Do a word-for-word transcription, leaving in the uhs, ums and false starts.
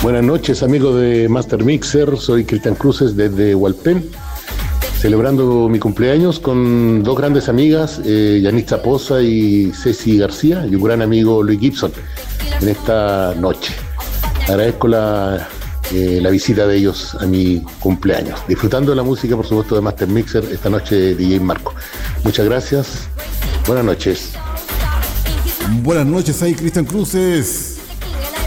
Buenas noches, amigos de Master Mixer. Soy Cristian Cruces desde Hualpén, celebrando mi cumpleaños con dos grandes amigas, eh, Yanitza Poza y Ceci García, y un gran amigo, Luis Gibson, en esta noche. Agradezco la, eh, la visita de ellos a mi cumpleaños. Disfrutando de la música, por supuesto, de Master Mixer, esta noche D J Marco. Muchas gracias. Buenas noches. Buenas noches, ahí Cristian Cruces.